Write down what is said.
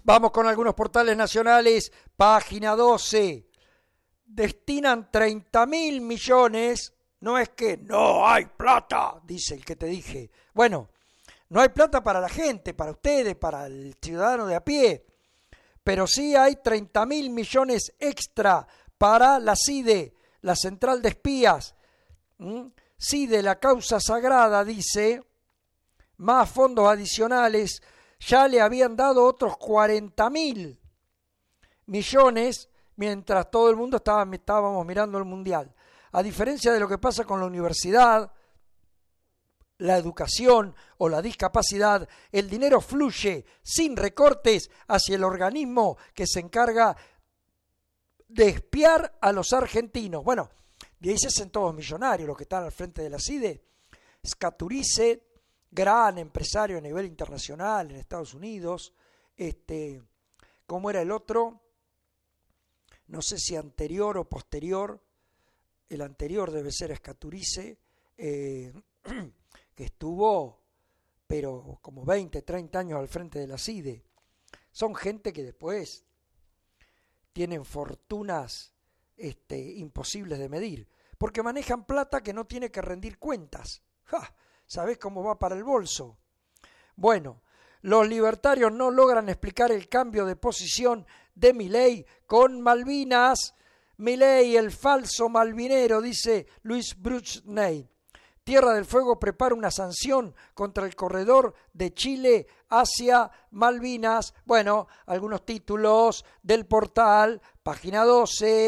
Vamos con algunos portales nacionales. Página 12. Destinan 30.000 millones. No es que no hay plata, dice el que te dije. Bueno, no hay plata para la gente, para ustedes, para el ciudadano de a pie. Pero sí hay 30.000 millones extra para la CIDE, la Central de Espías. CIDE, la causa sagrada, dice, más fondos adicionales. Ya le habían dado otros 40.000 millones mientras todo el mundo estábamos mirando el Mundial. A diferencia de lo que pasa con la universidad, la educación o la discapacidad, el dinero fluye sin recortes hacia el organismo que se encarga de espiar a los argentinos. Bueno, de ahí se hacen todos millonarios los que están al frente de la CIDE. Scaturice, gran empresario a nivel internacional en Estados Unidos. ¿Cómo era el otro? No sé si anterior o posterior. El anterior debe ser Scaturice, que estuvo, pero como 20, 30 años al frente de la CIDE. Son gente que después tienen fortunas imposibles de medir, porque manejan plata que no tiene que rendir cuentas. ¡Ja! ¿Sabés cómo va para el bolso? Bueno, los libertarios no logran explicar el cambio de posición de Milei con Malvinas. Milei, el falso malvinero, dice Luis Bruchney. Tierra del Fuego prepara una sanción contra el corredor de Chile hacia Malvinas. Bueno, algunos títulos del portal, página 12.